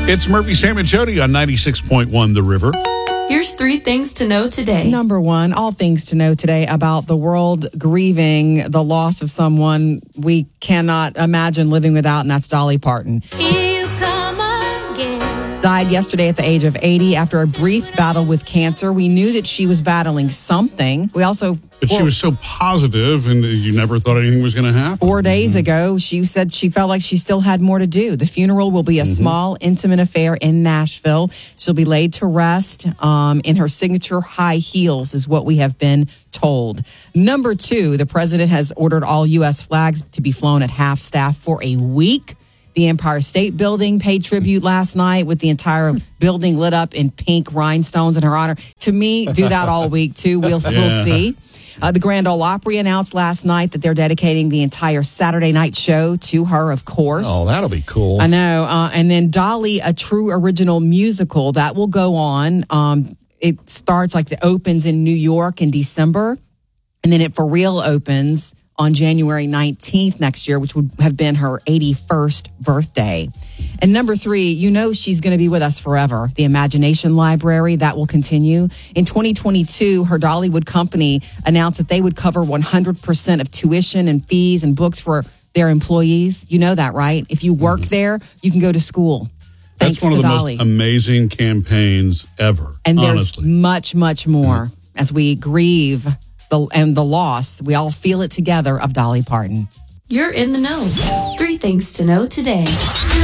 It's Murphy, Sam, and Jody on 96.1 The River. Here's 3 things to know today. Number 1, all things to know today about the world grieving the loss of someone we cannot imagine living without, and that's Dolly Parton. Here you come again. Died yesterday at the age of 80 after a brief battle with cancer. We knew that she was battling something. We also... But she was so positive, and you never thought anything was going to happen. 4 days ago, she said she felt like she still had more to do. The funeral will be a small, intimate affair in Nashville. She'll be laid to rest in her signature high heels, is what we have been told. Number 2, the president has ordered all U.S. flags to be flown at half staff for a week. The Empire State Building paid tribute last night with the entire building lit up in pink rhinestones in her honor. To me, do that all week, too. We'll see. The Grand Ole Opry announced last night that they're dedicating the entire Saturday night show to her, of course. Oh, that'll be cool. I know. And then Dolly, a true original musical, that will go on. It starts it opens in New York in December. And then it for real opens on January 19th next year, which would have been her 81st birthday. And number 3, you know she's going to be with us forever. The Imagination Library, that will continue. In 2022, her Dollywood company announced that they would cover 100% of tuition and fees and books for their employees. You know that, right? If you work there, you can go to school. That's one of the most amazing campaigns ever. And there's honestly much, much more as we grieve the loss. We all feel it together of Dolly Parton. You're in the know. 3 things to know today.